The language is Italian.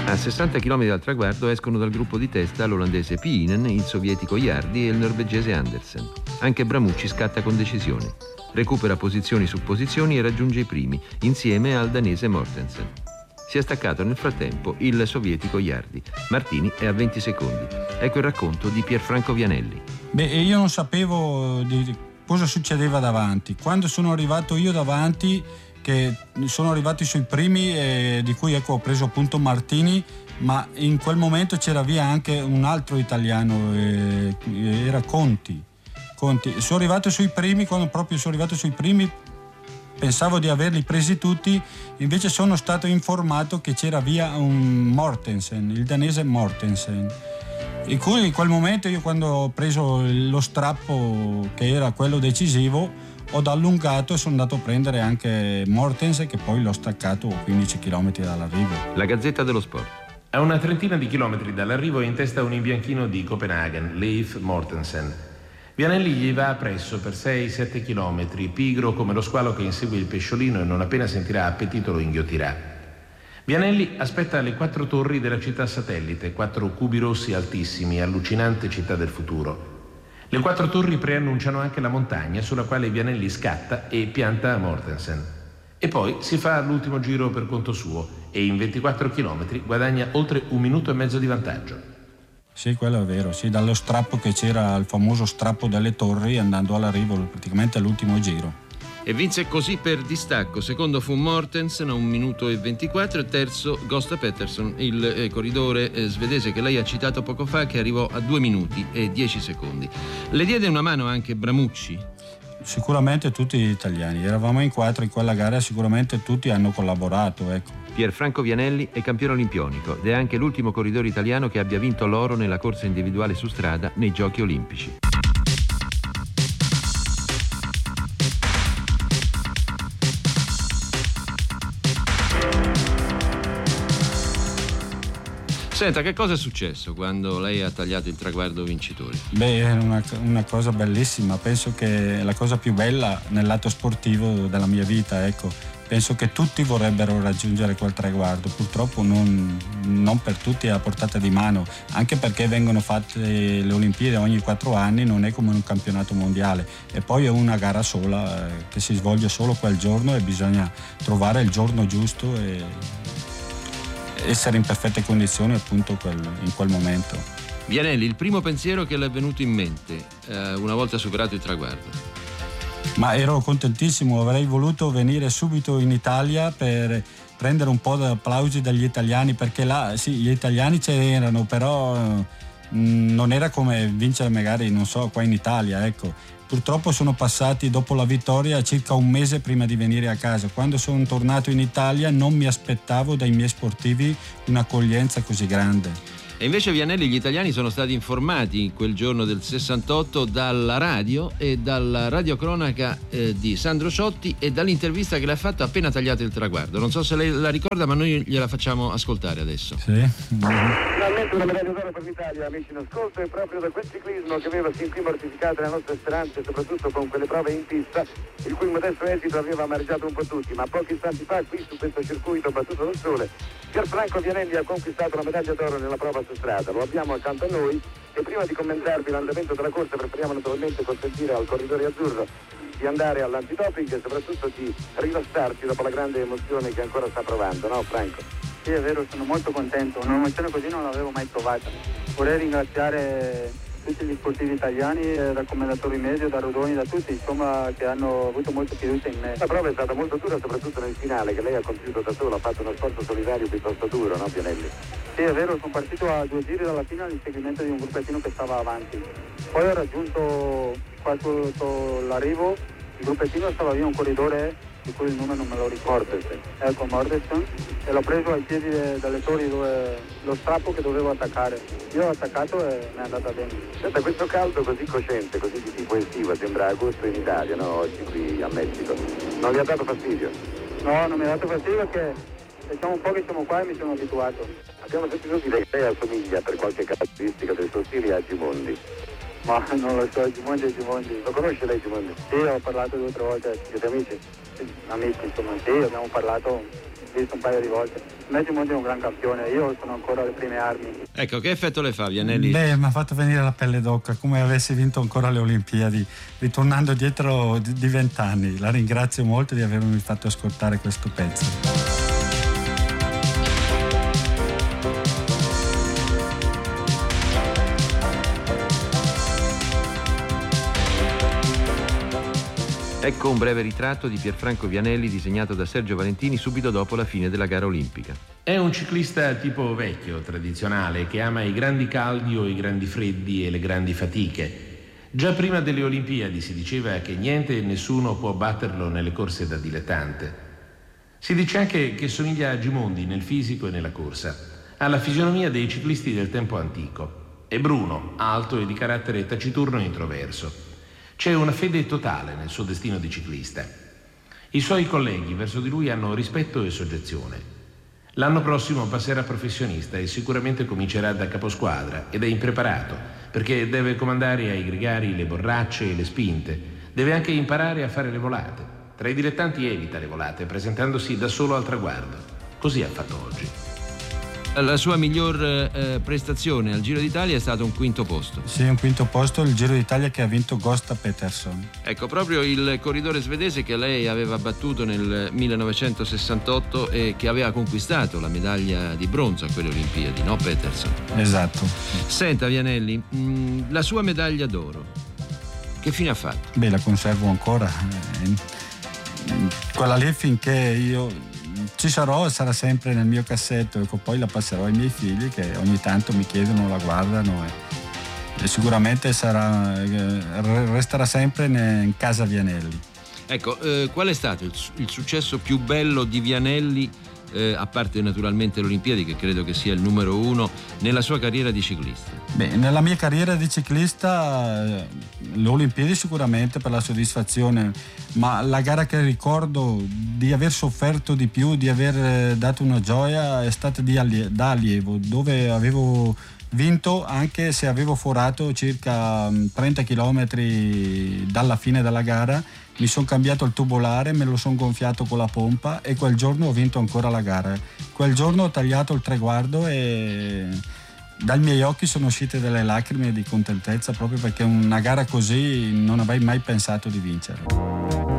A 60 km dal traguardo escono dal gruppo di testa l'olandese Piinen, il sovietico Jardi e il norvegese Andersen. Anche Bramucci scatta con decisione. Recupera posizioni su posizioni e raggiunge i primi, insieme al danese Mortensen. Si è staccato nel frattempo il sovietico Jardi. Martini è a 20 secondi. Ecco il racconto di Pierfranco Vianelli. Io non sapevo di cosa succedeva davanti. Quando sono arrivato io davanti, che sono arrivati sui primi, di cui ho preso appunto Martini, ma in quel momento c'era via anche un altro italiano, era Conti. Sono arrivato sui primi, quando proprio sono arrivato sui primi pensavo di averli presi tutti, invece sono stato informato che c'era via un Mortensen, il danese Mortensen. In cui in quel momento io, quando ho preso lo strappo che era quello decisivo, ho allungato e sono andato a prendere anche Mortensen, che poi l'ho staccato 15 km dall'arrivo. La Gazzetta dello Sport. A una trentina di chilometri dall'arrivo è in testa un imbianchino di Copenaghen, Leif Mortensen. Vianelli gli va appresso per 6-7 chilometri, pigro come lo squalo che insegue il pesciolino e non appena sentirà appetito lo inghiottirà. Vianelli aspetta alle 4 torri della città satellite, 4 cubi rossi altissimi, allucinante città del futuro. Le 4 torri preannunciano anche la montagna sulla quale Vianelli scatta e pianta Mortensen. E poi si fa l'ultimo giro per conto suo e in 24 chilometri guadagna oltre 1 minuto e mezzo di vantaggio. Sì, quello è vero, sì, dallo strappo che c'era, il famoso strappo delle torri, andando all'arrivo praticamente all'ultimo giro. E vinse così per distacco. Secondo fu Mortensen a 1 minuto e 24 e terzo Gösta Pettersson, il corridore svedese che lei ha citato poco fa, che arrivò a 2 minuti e 10 secondi. Le diede una mano anche Bramucci? Sicuramente tutti gli italiani, eravamo in 4 in quella gara, sicuramente tutti hanno collaborato, ecco. Pierfranco Vianelli è campione olimpionico ed è anche l'ultimo corridore italiano che abbia vinto l'oro nella corsa individuale su strada nei Giochi Olimpici. Senta, che cosa è successo quando lei ha tagliato il traguardo vincitore? È una cosa bellissima, penso che è la cosa più bella nel lato sportivo della mia vita, ecco. Penso che tutti vorrebbero raggiungere quel traguardo, purtroppo non per tutti è a portata di mano, anche perché vengono fatte le Olimpiadi ogni 4 anni, non è come un campionato mondiale, e poi è una gara sola che si svolge solo quel giorno e bisogna trovare il giorno giusto e essere in perfette condizioni appunto in quel momento. Vianelli, il primo pensiero che le è venuto in mente una volta superato il traguardo? Ma ero contentissimo, avrei voluto venire subito in Italia per prendere un po' di applausi dagli italiani, perché là sì, gli italiani c'erano, però non era come vincere magari, non so, qua in Italia, ecco. Purtroppo sono passati dopo la vittoria circa 1 mese prima di venire a casa. Quando sono tornato in Italia non mi aspettavo dai miei sportivi un'accoglienza così grande. E invece Vianelli, gli italiani sono stati informati quel giorno del 68 dalla radio e dalla radiocronaca di Sandro Ciotti e dall'intervista che le ha fatto appena tagliato il traguardo. Non so se lei la ricorda, ma noi gliela facciamo ascoltare adesso. Sì. Finalmente una medaglia d'oro per l'Italia, amici in ascolto, e proprio da quel ciclismo che aveva sin qui mortificato le nostre speranze, soprattutto con quelle prove in pista, il cui modesto esito aveva amareggiato un po' tutti, ma pochi istanti fa qui su questo circuito battuto dal sole, Pierfranco Vianelli ha conquistato la medaglia d'oro nella prova su strada. Lo abbiamo accanto a noi e prima di commentarvi l'andamento della corsa preferiamo naturalmente consentire al corridore azzurro di andare all'antidoping e soprattutto di rilassarsi dopo la grande emozione che ancora sta provando, no Franco? Sì, è vero, sono molto contento, un'emozione così non l'avevo mai provata. Vorrei ringraziare tutti gli sportivi italiani, dal commendatore medio, da Rodoni, da tutti, insomma, che hanno avuto molta fiducia in me. La prova è stata molto dura, soprattutto nel finale, che lei ha compiuto da solo, ha fatto uno sforzo solidario piuttosto duro, no Vianelli? Sì, è vero, sono partito a 2 giri dalla fine all'inseguimento di un gruppettino che stava avanti. Poi ho raggiunto qua sotto l'arrivo, il gruppettino stava via un corridore di cui il nome non me lo ricordo. Ecco, Mortensen, e l'ho preso ai piedi delle torri dove lo strappo che dovevo attaccare. Io ho attaccato e mi è andata bene. Senta, questo caldo così cosciente, così di tipo estivo, sembra agosto in Italia, no? Oggi qui a Messico. Non vi ha dato fastidio? No, non mi ha dato fastidio perché diciamo un po' che siamo qua e mi sono abituato. Abbiamo sentito dire che lei assomiglia per qualche caratteristica del suo stile a Gimondi. Ma non lo so, Gimondi è Gimondi. Lo conosce lei Gimondi? Sì, ho parlato 2 o 3 volte. Siete amici? Amici, insomma, sì, abbiamo parlato visto un paio di volte. Messi Monti è un gran campione, io sono ancora alle prime armi. Ecco, che effetto le fa Vianelli? Beh, mi ha fatto venire la pelle d'oca, come avessi vinto ancora le Olimpiadi, ritornando dietro di 20 anni. La ringrazio molto di avermi fatto ascoltare questo pezzo. Ecco un breve ritratto di Pierfranco Vianelli disegnato da Sergio Valentini subito dopo la fine della gara olimpica. È un ciclista tipo vecchio, tradizionale, che ama i grandi caldi o i grandi freddi e le grandi fatiche. Già prima delle Olimpiadi si diceva che niente e nessuno può batterlo nelle corse da dilettante. Si dice anche che somiglia a Gimondi nel fisico e nella corsa. Ha la fisionomia dei ciclisti del tempo antico. È bruno, alto e di carattere taciturno e introverso. C'è una fede totale nel suo destino di ciclista. I suoi colleghi verso di lui hanno rispetto e soggezione. L'anno prossimo passerà professionista e sicuramente comincerà da caposquadra ed è impreparato perché deve comandare ai gregari le borracce e le spinte. Deve anche imparare a fare le volate. Tra i dilettanti evita le volate presentandosi da solo al traguardo. Così ha fatto oggi. La sua miglior prestazione al Giro d'Italia è stato un quinto posto. Sì, un quinto posto, il Giro d'Italia che ha vinto Gösta Peterson. Ecco, proprio il corridore svedese che lei aveva battuto nel 1968 e che aveva conquistato la medaglia di bronzo a quelle Olimpiadi, no Peterson? Esatto. Senta Vianelli, la sua medaglia d'oro, che fine ha fatto? Beh, la conservo ancora. Quella lì finché io ci sarà sempre nel mio cassetto, ecco, poi la passerò ai miei figli che ogni tanto mi chiedono, la guardano e sicuramente resterà sempre in casa Vianelli. Ecco, qual è stato il successo più bello di Vianelli, a parte naturalmente le Olimpiadi, che credo che sia il numero uno, nella sua carriera di ciclista? Beh, nella mia carriera di ciclista le Olimpiadi sicuramente per la soddisfazione, ma la gara che ricordo di aver sofferto di più, di aver dato una gioia, è stata da allievo, dove avevo vinto anche se avevo forato circa 30 km dalla fine della gara. Mi sono cambiato il tubolare, me lo sono gonfiato con la pompa e quel giorno ho vinto ancora la gara. Quel giorno ho tagliato il traguardo e dai miei occhi sono uscite delle lacrime di contentezza, proprio perché una gara così non avrei mai pensato di vincere.